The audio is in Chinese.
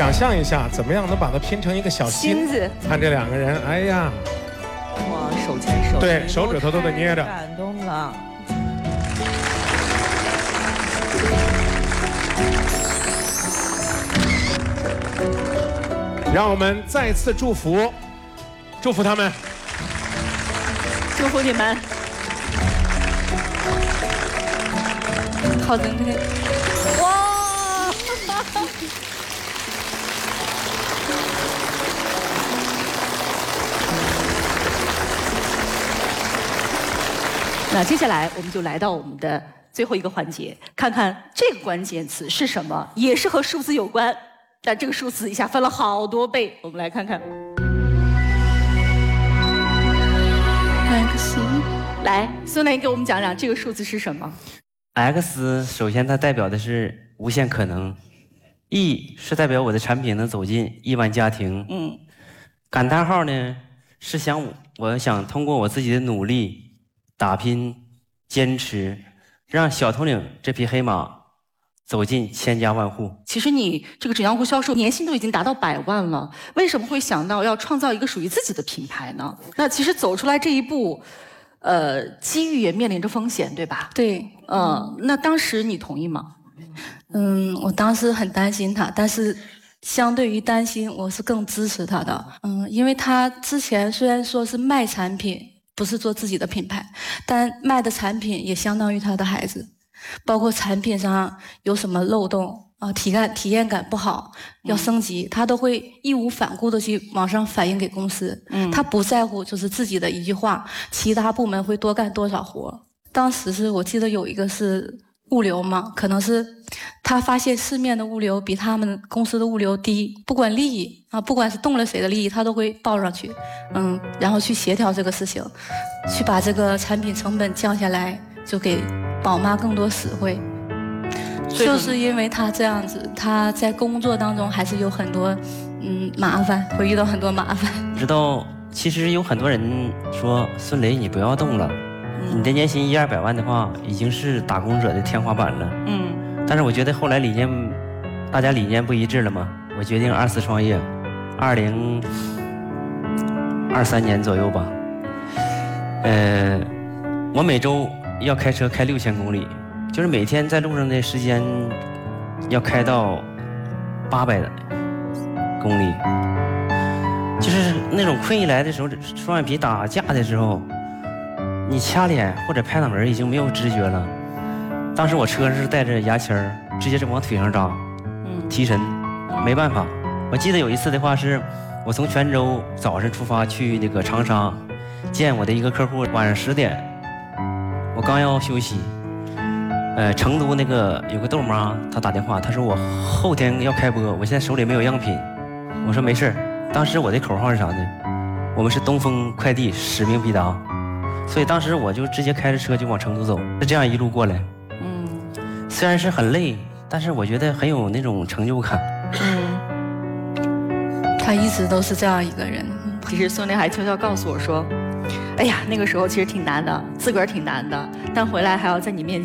想象一下，怎么样能把它拼成一个小心子？ 看这两个人，哎呀， 哇，手牵手， 对，手指头都得捏着， 感动了。 让我们再次祝福他们， 祝福你们。 好珍贵。 哇！那接下来我们就来到我们的最后一个环节，看看这个关键词是什么，也是和数字有关，但这个数字一下翻了好多倍，我们来看看。 X， 来，孙雷给我们讲讲这个数字是什么 ？X 首先它代表的是无限可能 ，E 是代表我的产品能走进亿万家庭，感叹号呢是我想通过我自己的努力、打拼、坚持，让小头领这匹黑马走进千家万户。 其实你这个纸浆糊销售年薪都已经达到100万了，为什么会想到要创造一个属于自己的品牌呢？那其实走出来这一步，机遇也面临着风险，对吧？ 对， 那当时你同意吗？ 我当时很担心他，但是相对于担心，我是更支持他的。因为他之前虽然说是卖产品，不是做自己的品牌，但卖的产品也相当于他的孩子。包括产品上有什么漏洞啊，体验感不好，要升级，他都会义无反顾的去往上反映给公司。他不在乎就是自己的一句话，其他部门会多干多少活。当时我记得有一个是物流嘛，可能是他发现市面的物流比他们公司的物流低，不管利益啊，不管是动了谁的利益，他都会报上去。然后去协调这个事情，去把这个产品成本降下来，就给宝妈更多实惠。就是因为他这样子，他在工作当中还是有很多麻烦，会遇到很多麻烦。 知道，其实有很多人说孙雷你不要动了，你的年薪100-200万的话，已经是打工者的天花板了。但是我觉得后来大家理念不一致了嘛，我决定2次创业，2023年左右吧。我每周要开车开6000公里。就是每天在路上的时间要开到800公里，就是那种困意来的时候，双眼皮打架的时候，你掐脸或者拍脑门已经没有知觉了。当时我车是带着牙签直接就往腿上扎，提神，没办法。我记得有一次的话是，我从泉州早上出发去那个长沙见我的一个客户，晚上10点，我刚要休息。成都那个有个豆妈，她打电话，她说我后天要开播，我现在手里没有样品。我说没事。当时我的口号是啥呢？我们是东风快递，使命必达。所以当时我就直接开着车就往成都走，就这样一路过来。虽然是很累，但是我觉得很有那种成就感。 他一直都是这样一个人。 其实孙雷还悄悄告诉我说，哎呀，那个时候其实挺难的，自个儿挺难的，但回来还要在你面